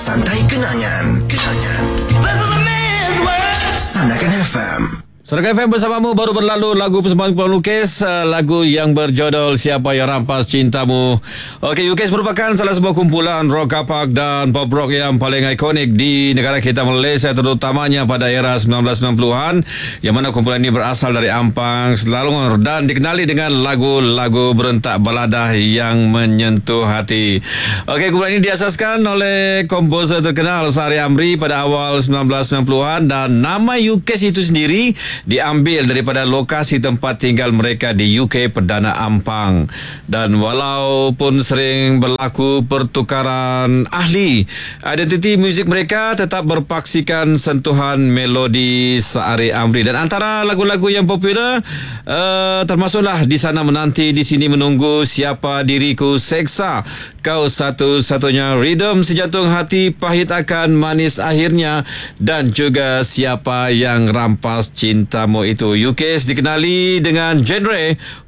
Santai Kenangan. This is a man's world. Sandakan FM. Sandakan FM bersamamu. Baru berlalu lagu persembahan Puan Lukis, lagu yang berjudul Siapa Yang Rampas Cintamu. Okey, Lukis merupakan salah sebuah kumpulan rock kapak dan pop rock yang paling ikonik di negara kita Malaysia, terutamanya pada era 1990-an, yang mana kumpulan ini berasal dari Ampang, Selangor, dan dikenali dengan lagu-lagu berentak balada yang menyentuh hati. Okey, kumpulan ini diasaskan oleh komposer terkenal Sari Amri pada awal 1990-an, dan nama Lukis itu sendiri diambil daripada lokasi tempat tinggal mereka di UK, Perdana Ampang. Dan walaupun sering berlaku pertukaran ahli, identiti muzik mereka tetap berpaksikan sentuhan melodi Sari Amri. Dan antara lagu-lagu yang popular termasuklah Di Sana Menanti, Di Sini Menunggu, Siapa Diriku, Seksa, Kau Satu-Satunya, Rhythm Sejantung Hati, Pahit Akan Manis Akhirnya, dan juga Siapa Yang Rampas Cintamu itu. Lukis dikenali dengan genre